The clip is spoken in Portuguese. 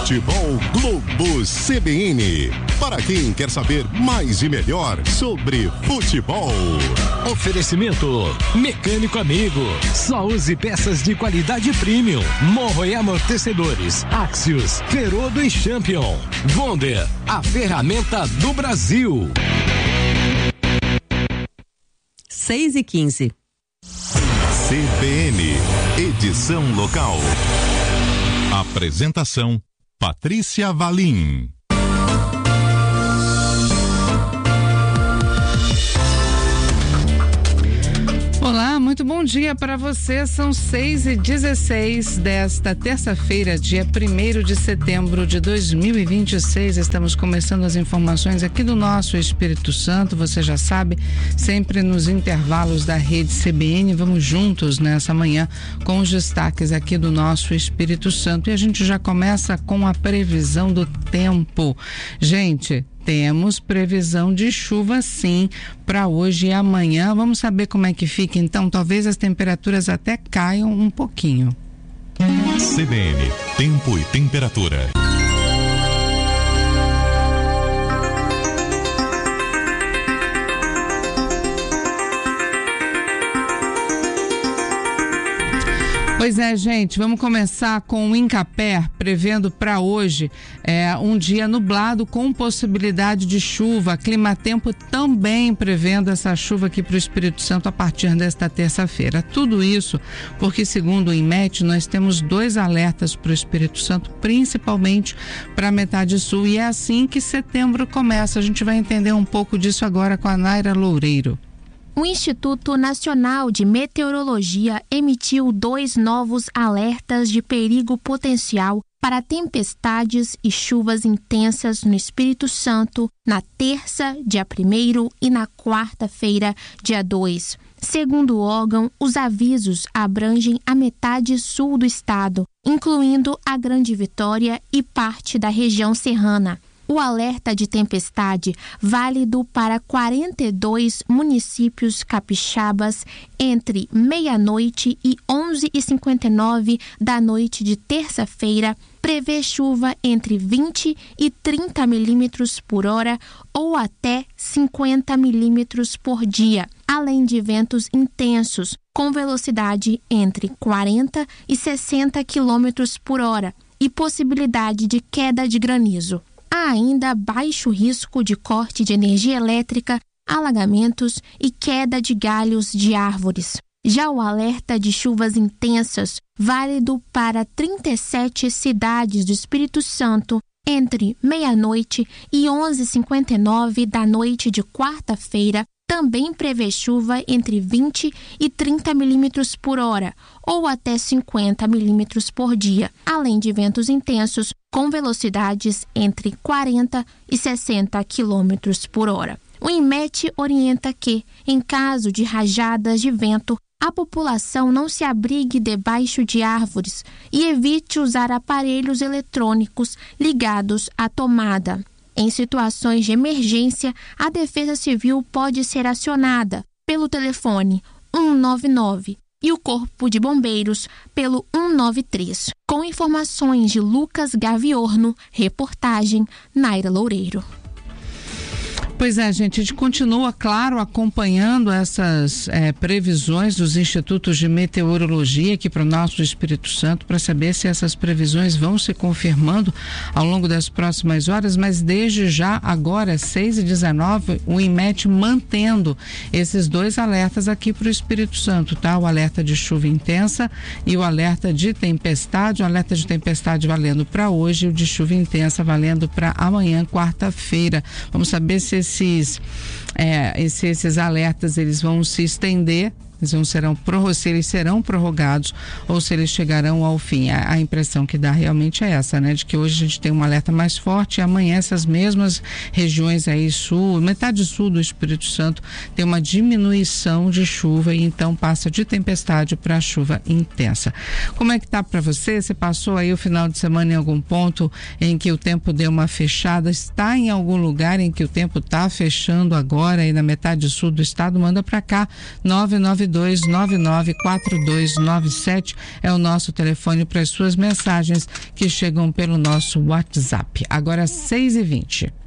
Futebol Globo CBN. Para quem quer saber mais e melhor sobre futebol. Oferecimento Mecânico Amigo. Só use peças de qualidade premium. Morro e amortecedores. Axios, Ferodo e Champion. Wonder, a ferramenta do Brasil. 6h15. CBN, edição local. Apresentação: Patrícia Valim. Olá, muito bom dia para você. São 6h16 desta terça-feira, dia 1º de setembro de 2026. Estamos começando as informações aqui do nosso Espírito Santo. Você já sabe, sempre nos intervalos da rede CBN. Vamos juntos nessa manhã com os destaques aqui do nosso Espírito Santo. E a gente já começa com a previsão do tempo. Gente, temos previsão de chuva sim para hoje e amanhã. Vamos saber como é que fica então. Talvez as temperaturas até caiam um pouquinho. CBN, tempo e temperatura. Pois é, gente, vamos começar com o Incapé, prevendo para hoje um dia nublado com possibilidade de chuva. Climatempo também prevendo essa chuva aqui para o Espírito Santo a partir desta terça-feira. Tudo isso porque, segundo o INMET, nós temos 2 alertas para o Espírito Santo, principalmente para a metade sul. E é assim que setembro começa. A gente vai entender um pouco disso agora com a Naira Loureiro. O Instituto Nacional de Meteorologia emitiu 2 novos alertas de perigo potencial para tempestades e chuvas intensas no Espírito Santo na terça, dia 1º, e na quarta-feira, dia 2. Segundo o órgão, os avisos abrangem a metade sul do estado, incluindo a Grande Vitória e parte da região serrana. O alerta de tempestade, válido para 42 municípios capixabas entre meia-noite e 11h59 da noite de terça-feira, prevê chuva entre 20 e 30 milímetros por hora ou até 50 milímetros por dia, além de ventos intensos, com velocidade entre 40 e 60 quilômetros por hora e possibilidade de queda de granizo. Há ainda baixo risco de corte de energia elétrica, alagamentos e queda de galhos de árvores. Já o alerta de chuvas intensas, válido para 37 cidades do Espírito Santo, entre meia-noite e 11h59 da noite de quarta-feira, também prevê chuva entre 20 e 30 milímetros por hora, ou até 50 milímetros por dia, além de ventos intensos com velocidades entre 40 e 60 quilômetros por hora. O INMET orienta que, em caso de rajadas de vento, a população não se abrigue debaixo de árvores e evite usar aparelhos eletrônicos ligados à tomada. Em situações de emergência, a Defesa Civil pode ser acionada pelo telefone 199 e o Corpo de Bombeiros pelo 193. Com informações de Lucas Gaviorno, reportagem Naira Loureiro. Pois é, gente, a gente continua, claro, acompanhando essas previsões dos institutos de meteorologia aqui para o nosso Espírito Santo, para saber se essas previsões vão se confirmando ao longo das próximas horas, mas desde já, agora, 6h19, o INMET mantendo esses 2 alertas aqui para o Espírito Santo, tá? O alerta de chuva intensa e o alerta de tempestade. O alerta de tempestade valendo para hoje e o de chuva intensa valendo para amanhã, quarta-feira. Vamos saber se esses alertas eles vão se estender, se eles serão prorrogados ou se eles chegarão ao fim. A impressão que dá realmente é essa, né? De que hoje a gente tem um alerta mais forte e amanhã essas mesmas regiões aí sul, metade sul do Espírito Santo tem uma diminuição de chuva e então passa de tempestade para chuva intensa. Como é que tá para você? Você passou aí o final de semana em algum ponto em que o tempo deu uma fechada? Está em algum lugar em que o tempo tá fechando agora aí na metade sul do estado? Manda para cá, 992 92994297 é o nosso telefone para as suas mensagens que chegam pelo nosso WhatsApp. Agora 6h20.